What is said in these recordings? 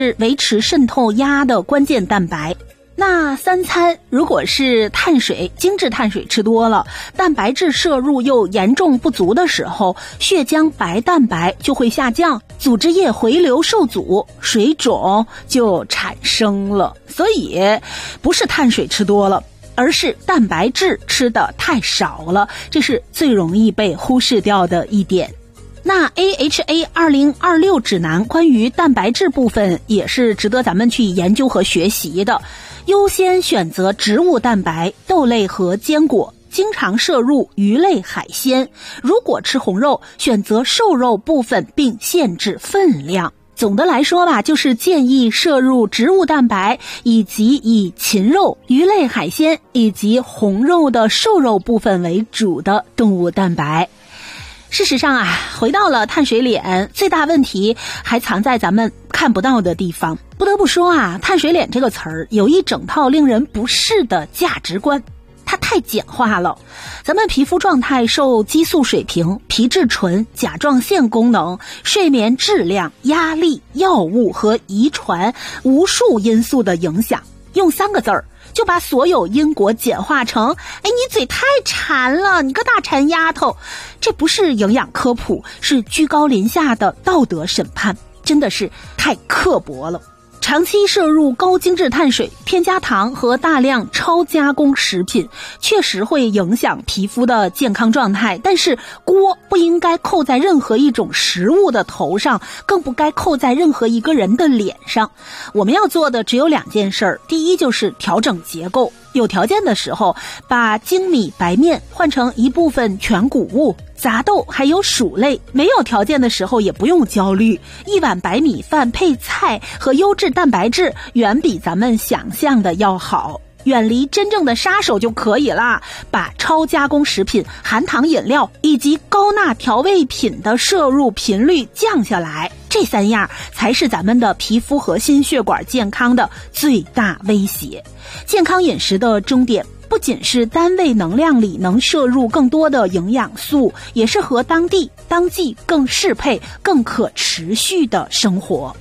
是维持渗透压的关键蛋白。那三餐如果是碳水、精致碳水吃多了，蛋白质摄入又严重不足的时候，血浆白蛋白就会下降，组织液回流受阻，水肿就产生了。所以不是碳水吃多了，而是蛋白质吃的太少了，这是最容易被忽视掉的一点。那 AHA 2026指南关于蛋白质部分也是值得咱们去研究和学习的。优先选择植物蛋白、豆类和坚果，经常摄入鱼类海鲜。如果吃红肉，选择瘦肉部分并限制分量。总的来说吧，就是建议摄入植物蛋白，以及以禽肉、鱼类海鲜以及红肉的瘦肉部分为主的动物蛋白。事实上啊，回到了碳水脸，最大问题还藏在咱们看不到的地方。不得不说啊，碳水脸这个词儿有一整套令人不适的价值观，它太简化了。咱们皮肤状态受激素水平、皮质醇、甲状腺功能、睡眠质量、压力、药物和遗传无数因素的影响。用3个字儿就把所有因果简化成，你嘴太馋了，你个大馋丫头。这不是营养科普，是居高临下的道德审判，真的是太刻薄了。长期摄入高精致碳水、添加糖和大量超加工食品确实会影响皮肤的健康状态，但是锅不应该扣在任何一种食物的头上，更不该扣在任何一个人的脸上。我们要做的只有2件事儿，第一就是调整结构，有条件的时候把精米白面换成一部分全谷物、杂豆还有薯类，没有条件的时候也不用焦虑，一碗白米饭配菜和优质蛋白质远比咱们想象的要好。远离真正的杀手就可以啦，把超加工食品、含糖饮料以及高钠调味品的摄入频率降下来，这3样才是咱们的皮肤和心血管健康的最大威胁。健康饮食的终点不仅是单位能量里能摄入更多的营养素，也是和当地当季更适配、更可持续的生活。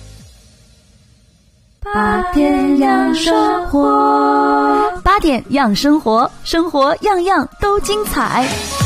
8点养生活，8点养生活，生活样样都精彩。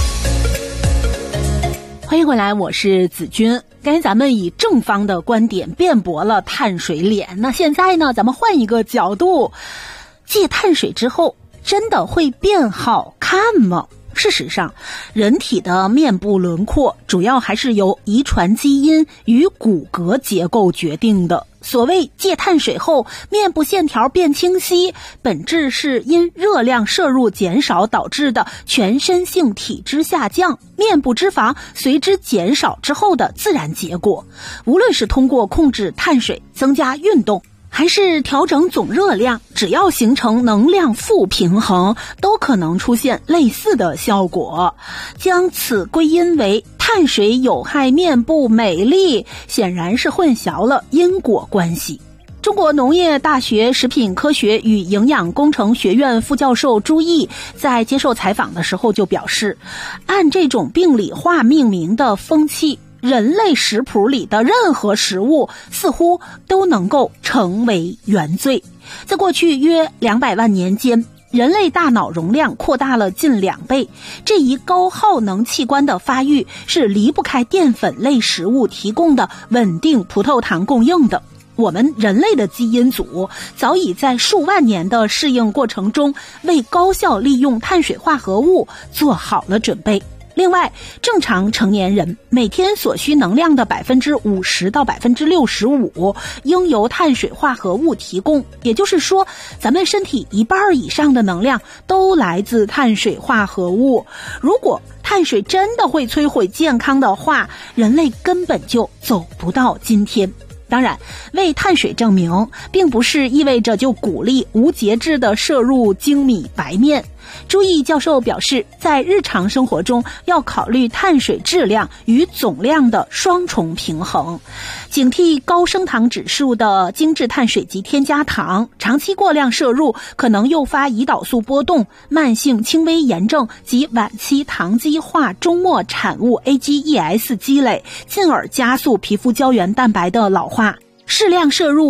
欢迎回来，我是子君。刚才咱们以正方的观点辩驳了碳水脸，那现在呢，咱们换一个角度，戒碳水之后真的会变好看吗？事实上，人体的面部轮廓主要还是由遗传基因与骨骼结构决定的。所谓戒碳水后面部线条变清晰，本质是因热量摄入减少导致的全身性体脂下降，面部脂肪随之减少之后的自然结果。无论是通过控制碳水、增加运动，还是调整总热量，只要形成能量负平衡，都可能出现类似的效果。将此归因为碳水有害面部美丽，显然是混淆了因果关系。中国农业大学食品科学与营养工程学院副教授朱毅在接受采访的时候就表示，按这种病理化命名的风气，人类食谱里的任何食物似乎都能够成为原罪。在过去约200万年间，人类大脑容量扩大了近2倍，这一高耗能器官的发育是离不开淀粉类食物提供的稳定葡萄糖供应的。我们人类的基因组早已在数万年的适应过程中为高效利用碳水化合物做好了准备。另外，正常成年人每天所需能量的 50%到 65% 应由碳水化合物提供，也就是说，咱们身体1半以上的能量都来自碳水化合物。如果碳水真的会摧毁健康的话，人类根本就走不到今天。当然，为碳水证明并不是意味着就鼓励无节制的摄入精米白面。朱毅教授表示，在日常生活中要考虑碳水质量与总量的双重平衡，警惕高升糖指数的精致碳水及添加糖，长期过量摄入可能诱发胰岛素波动、慢性轻微炎症及晚期糖基化终末产物 AGEs 积累，进而加速皮肤胶原蛋白的老化。 适量摄入